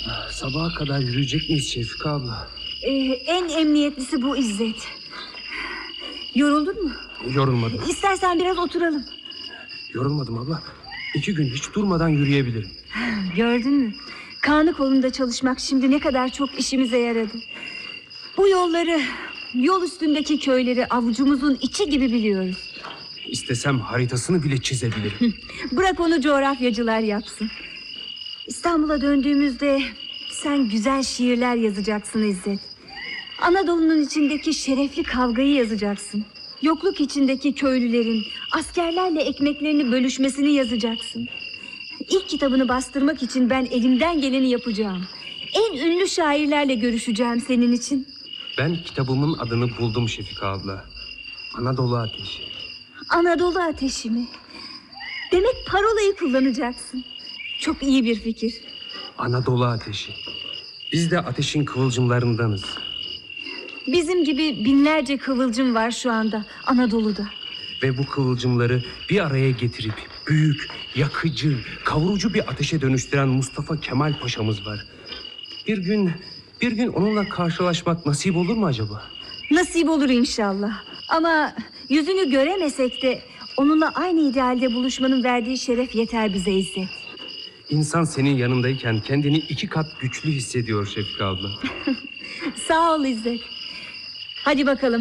Sabaha kadar yürüyecek miyiz Şefika abla? En emniyetlisi bu İzzet. Yoruldun mu? Yorulmadım. İstersen biraz oturalım. Yorulmadım abla. 2 gün hiç durmadan yürüyebilirim. Gördün mü? Kanı kolunda çalışmak şimdi ne kadar çok işimize yaradı. Bu yolları, yol üstündeki köyleri avucumuzun içi gibi biliyoruz. İstesem haritasını bile çizebilirim. Bırak onu coğrafyacılar yapsın. İstanbul'a döndüğümüzde sen güzel şiirler yazacaksın İzzet. Anadolu'nun içindeki şerefli kavgayı yazacaksın. Yokluk içindeki köylülerin askerlerle ekmeklerini bölüşmesini yazacaksın. İlk kitabını bastırmak için ben elimden geleni yapacağım. En ünlü şairlerle görüşeceğim senin için. Ben kitabımın adını buldum Şefika abla. Anadolu Ateşi. Anadolu Ateşi mi? Demek parolayı kullanacaksın. Çok iyi bir fikir. Anadolu Ateşi. Biz de ateşin kıvılcımlarındanız. Bizim gibi binlerce kıvılcım var şu anda Anadolu'da. Ve bu kıvılcımları bir araya getirip büyük, yakıcı, kavurucu bir ateşe dönüştüren Mustafa Kemal Paşa'mız var. Bir gün onunla karşılaşmak nasip olur mu acaba? Nasip olur inşallah. Ama yüzünü göremesek de onunla aynı idealde buluşmanın verdiği şeref yeter bize İzzet. İnsan senin yanındayken kendini 2 kat güçlü hissediyor Şefika abla. Sağ ol İzzet. Hadi bakalım.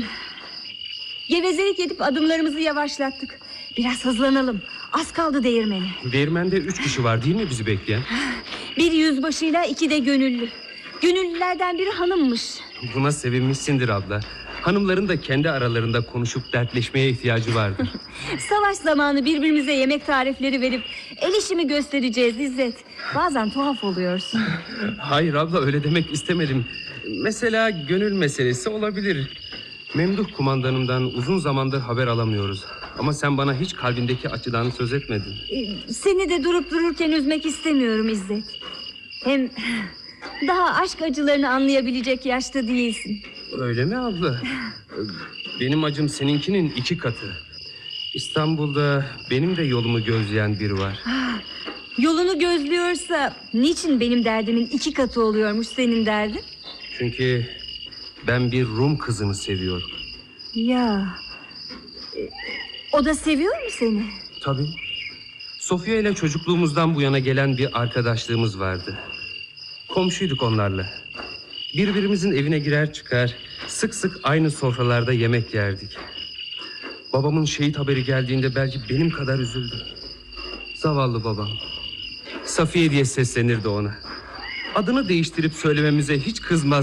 Gevezelik edip adımlarımızı yavaşlattık. Biraz hızlanalım. Az kaldı değirmeni. Değirmende 3 kişi var değil mi bizi bekleyen? Bir yüzbaşıyla 2 de gönüllü. Gönüllülerden biri hanımmış. Buna sevinmişsindir abla. Hanımların da kendi aralarında konuşup dertleşmeye ihtiyacı vardır. Savaş zamanı birbirimize yemek tarifleri verip el işimi göstereceğiz İzzet. Bazen tuhaf oluyorsun. Hayır abla, öyle demek istemedim. Mesela gönül meselesi olabilir. Memduh kumandanımdan uzun zamandır haber alamıyoruz. Ama sen bana hiç kalbindeki acıdan söz etmedin. Seni de durup dururken üzmek istemiyorum İzzet. Hem daha aşk acılarını anlayabilecek yaşta değilsin. Öyle mi abla? Benim acım seninkinin 2 katı. İstanbul'da benim de yolumu gözleyen biri var. Yolunu gözlüyorsa niçin benim derdimin 2 katı oluyormuş senin derdin? Çünkü ben bir Rum kızını seviyorum. Ya, o da seviyor mu seni? Tabii. Sofya ile çocukluğumuzdan bu yana gelen bir arkadaşlığımız vardı. Komşuyduk onlarla. Birbirimizin evine girer çıkar, sık sık aynı sofralarda yemek yerdik. Babamın şehit haberi geldiğinde belki benim kadar üzüldü. Zavallı babam. Safiye diye seslenirdi ona. Adını değiştirip söylememize hiç kızmaz.